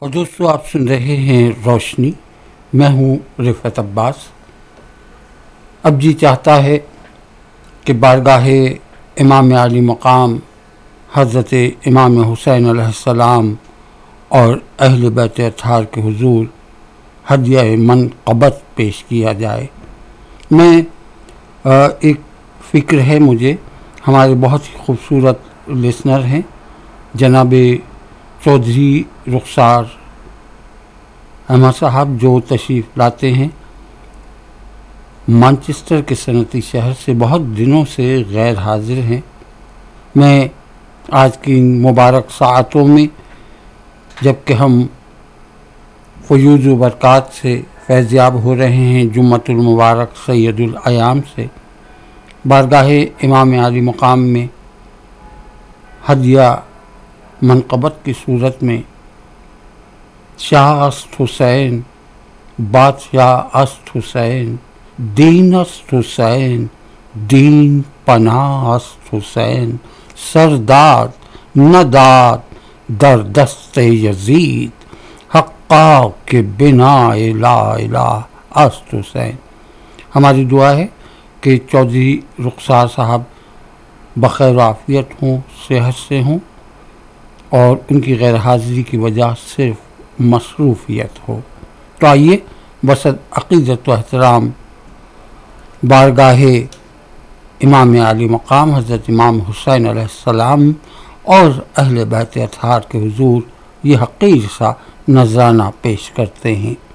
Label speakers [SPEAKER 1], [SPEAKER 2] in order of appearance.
[SPEAKER 1] اور دوستو آپ سن رہے ہیں روشنی، میں ہوں رفعت عباس۔ اب جی چاہتا ہے کہ بارگاہ امام علی مقام حضرت امام حسین علیہ السلام اور اہل بیت اطہار کے حضور ہدیہ منقبت پیش کیا جائے۔ میں ایک فکر ہے مجھے، ہمارے بہت ہی خوبصورت لسنر ہیں جناب چودھری رخسار احمد صاحب، جو تشریف لاتے ہیں مانچسٹر کے صنعتی شہر سے، بہت دنوں سے غیر حاضر ہیں۔ میں آج کی مبارک ساعتوں میں جب کہ ہم فیوز و برکات سے فیضیاب ہو رہے ہیں، جمعۃ المبارک سید الایام سے، بارگاہ امام علی مقام میں ہدیہ منقبت کی صورت میں شاہ است حسین، بادشاہ است حسین، دین است حسین، دین پناہ است حسین، سرداد نداد در دست یزید، حقا کے بنا لا الہ است حسین۔ ہماری دعا ہے کہ چودھری رخسار صاحب بخیر و عافیت ہوں، صحت سے ہوں، اور ان کی غیر حاضری کی وجہ صرف مصروفیت ہو۔ تو آئیے بصد عقیدت و احترام بارگاہ امام علی مقام حضرت امام حسین علیہ السلام اور اہل بیت اطہار کے حضور یہ حقیر سا نذرانہ پیش کرتے ہیں۔